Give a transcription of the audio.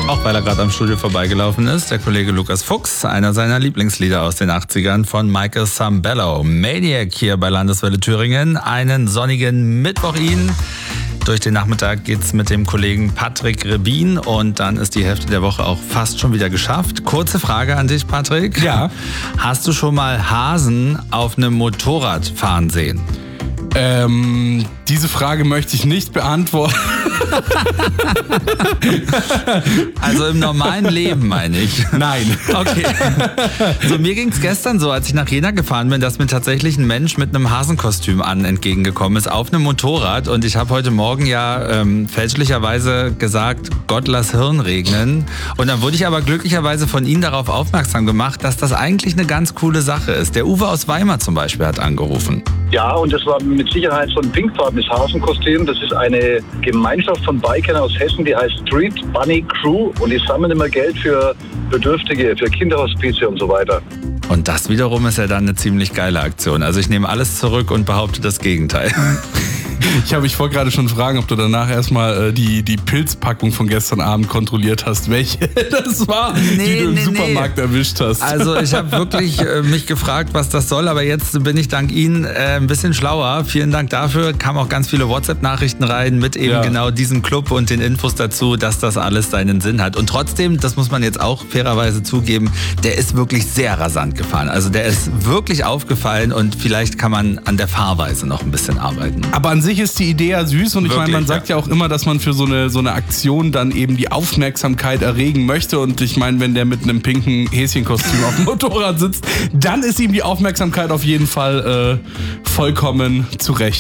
Auch weil er gerade am Studio vorbeigelaufen ist, der Kollege Lukas Fuchs, einer seiner Lieblingslieder aus den 80ern von Michael Sambello. Maniac hier bei Landeswelle Thüringen. Einen sonnigen Mittwoch Ihnen. Durch den Nachmittag geht's mit dem Kollegen Patrick Rebin und dann ist die Hälfte der Woche auch fast schon wieder geschafft. Kurze Frage an dich, Patrick. Ja. Hast du schon mal Hasen auf einem Motorrad fahren sehen? Diese Frage möchte ich nicht beantworten. Also im normalen Leben, meine ich. Nein. Okay. So, mir ging es gestern so, als ich nach Jena gefahren bin, dass mir tatsächlich ein Mensch mit einem Hasenkostüm entgegengekommen ist, auf einem Motorrad. Und ich habe heute Morgen ja fälschlicherweise gesagt, Gott lass Hirn regnen. Und dann wurde ich aber glücklicherweise von Ihnen darauf aufmerksam gemacht, dass das eigentlich eine ganz coole Sache ist. Der Uwe aus Weimar zum Beispiel hat angerufen. Ja, und das war mit Sicherheit so ein pinkfarbenes Hasenkostüm. Das ist eine Gemeinschaft von Bikern aus Hessen, die heißt Street Bunny Crew. Und die sammeln immer Geld für Bedürftige, für Kinderhospize und so weiter. Und das wiederum ist ja dann eine ziemlich geile Aktion. Also ich nehme alles zurück und behaupte das Gegenteil. Ich wollte gerade schon fragen, ob du danach erstmal die Pilzpackung von gestern Abend kontrolliert hast, welche das war, die du im Supermarkt erwischt hast. Also ich habe wirklich mich gefragt, was das soll, aber jetzt bin ich dank Ihnen ein bisschen schlauer. Vielen Dank dafür. Kamen auch ganz viele WhatsApp-Nachrichten rein mit eben genau diesem Club und den Infos dazu, dass das alles seinen Sinn hat. Und trotzdem, das muss man jetzt auch fairerweise zugeben, der ist wirklich sehr rasant gefahren. Also der ist wirklich aufgefallen und vielleicht kann man an der Fahrweise noch ein bisschen arbeiten. Aber an sich ist die Idee ja süß und ich meine, man sagt ja auch immer, dass man für so eine Aktion dann eben die Aufmerksamkeit erregen möchte und ich meine, wenn der mit einem pinken Häschenkostüm auf dem Motorrad sitzt, dann ist ihm die Aufmerksamkeit auf jeden Fall vollkommen zurecht.